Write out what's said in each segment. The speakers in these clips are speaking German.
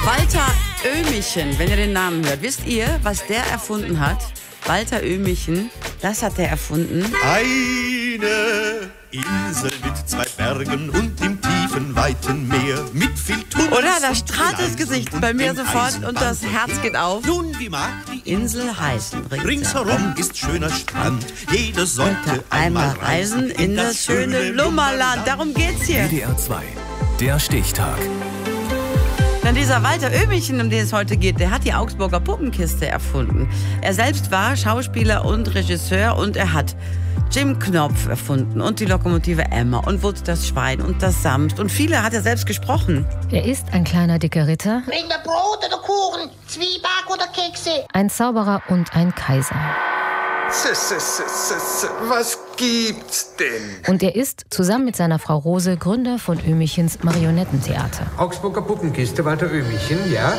Walter Oehmichen, wenn ihr den Namen hört. Wisst ihr, was der erfunden hat? Walter Oehmichen, das hat er erfunden. Eine Insel mit 2 Bergen und im tiefen, weiten Meer mit viel Tunnels. Oder? Da strahlt das Gesicht bei mir sofort und das Herz geht auf. Nun, wie mag die Insel heißen. Ringsherum ist schöner Strand. Jeder sollte einmal reisen in das schöne Lummerland. Darum geht's hier. WDR 2, der Stichtag. Denn dieser Walter Oehmichen, um den es heute geht, der hat die Augsburger Puppenkiste erfunden. Er selbst war Schauspieler und Regisseur und er hat Jim Knopf erfunden und die Lokomotive Emma und Wutz das Schwein und das Samst. Und viele hat er selbst gesprochen. Er ist ein kleiner dicker Ritter, Bring mir Brot oder Kuchen, Zwieback oder Kekse. ein Zauberer und ein Kaiser. Was gibt's denn? Und er ist, zusammen mit seiner Frau Rose, Gründer von Oehmichens Marionettentheater. Augsburger Puppenkiste, Walter Oehmichen, ja?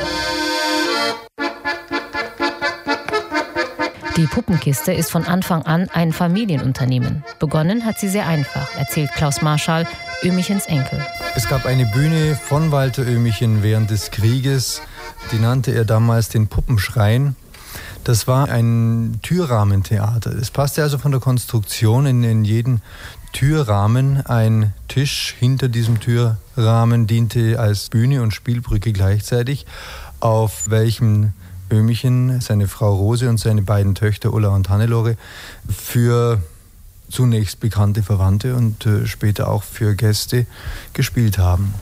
Die Puppenkiste ist von Anfang an ein Familienunternehmen. Begonnen hat sie sehr einfach, erzählt Klaus Marschall, Oehmichens Enkel. Es gab eine Bühne von Walter Oehmichen während des Krieges, die nannte er damals den Puppenschrein. Das war ein Türrahmentheater. Es passte also von der Konstruktion in jeden Türrahmen. Ein Tisch hinter diesem Türrahmen diente als Bühne und Spielbrücke gleichzeitig, auf welchem Oehmichen, seine Frau Rose und seine beiden Töchter Ulla und Hannelore für zunächst bekannte Verwandte und später auch für Gäste gespielt haben.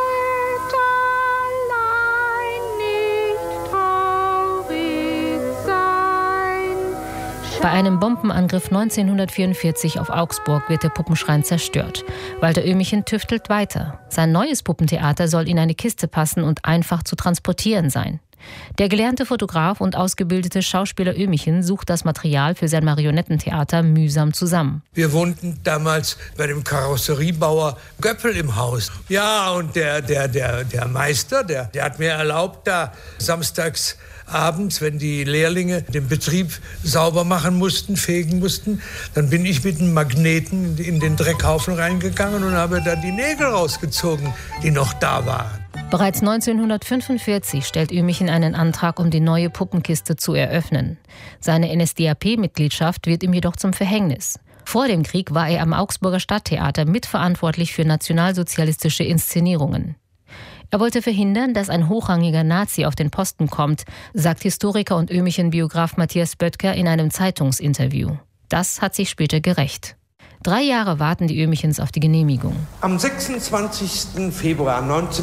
Bei einem Bombenangriff 1944 auf Augsburg wird der Puppenschrein zerstört. Walter Oehmichen tüftelt weiter. Sein neues Puppentheater soll in eine Kiste passen und einfach zu transportieren sein. Der gelernte Fotograf und ausgebildete Schauspieler Oehmichen sucht das Material für sein Marionettentheater mühsam zusammen. Wir wohnten damals bei dem Karosseriebauer Göppel im Haus. Ja, und der Meister, der hat mir erlaubt, da samstags abends, wenn die Lehrlinge den Betrieb sauber machen mussten, fegen mussten, dann bin ich mit einem Magneten in den Dreckhaufen reingegangen und habe da die Nägel rausgezogen, die noch da waren. Bereits 1945 stellt Oehmichen einen Antrag, um die neue Puppenkiste zu eröffnen. Seine NSDAP-Mitgliedschaft wird ihm jedoch zum Verhängnis. Vor dem Krieg war er am Augsburger Stadttheater mitverantwortlich für nationalsozialistische Inszenierungen. Er wollte verhindern, dass ein hochrangiger Nazi auf den Posten kommt, sagt Historiker und Oehmichen-Biograf Matthias Böttger in einem Zeitungsinterview. Das hat sich später gerächt. 3 Jahre warten die Oehmichens auf die Genehmigung. Am 26. Februar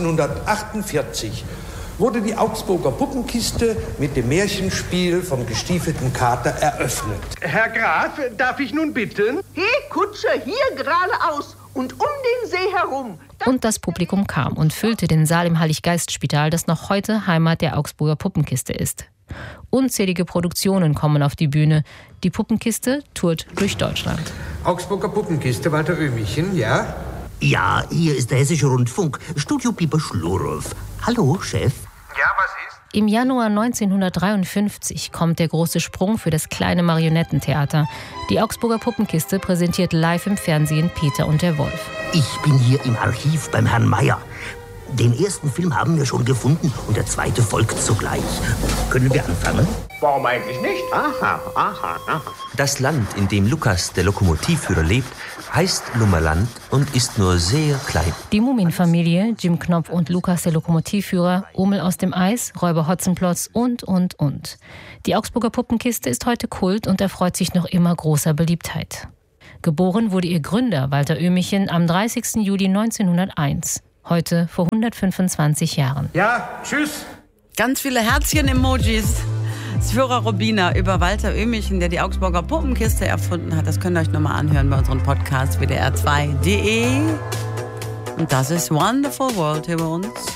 1948 wurde die Augsburger Puppenkiste mit dem Märchenspiel vom gestiefelten Kater eröffnet. Herr Graf, darf ich nun bitten? Hey, Kutscher, hier geradeaus und um den See herum. Und das Publikum kam und füllte den Saal im Heiliggeistspital, das noch heute Heimat der Augsburger Puppenkiste ist. Unzählige Produktionen kommen auf die Bühne. Die Puppenkiste tourt durch Deutschland. Augsburger Puppenkiste, Walter Oehmichen, ja? Ja, hier ist der Hessische Rundfunk, Studio Pieper Schlurov. Hallo, Chef. Ja, was ist? Im Januar 1953 kommt der große Sprung für das kleine Marionettentheater. Die Augsburger Puppenkiste präsentiert live im Fernsehen Peter und der Wolf. Ich bin hier im Archiv beim Herrn Meier. Den ersten Film haben wir schon gefunden und der zweite folgt sogleich. Können wir anfangen? Warum eigentlich nicht? Aha. Das Land, in dem Lukas, der Lokomotivführer, lebt, heißt Lummerland und ist nur sehr klein. Die Mumienfamilie, Jim Knopf und Lukas, der Lokomotivführer, Ummel aus dem Eis, Räuber Hotzenplotz und. Die Augsburger Puppenkiste ist heute Kult und erfreut sich noch immer großer Beliebtheit. Geboren wurde ihr Gründer, Walter Oehmichen, am 30. Juli 1901. Heute vor 125 Jahren. Ja, tschüss. Ganz viele Herzchen-Emojis. Sphora Robina über Walter Oehmichen, der die Augsburger Puppenkiste erfunden hat. Das könnt ihr euch nochmal anhören bei unserem Podcast wdr2.de. Und das ist Wonderful World hier bei uns.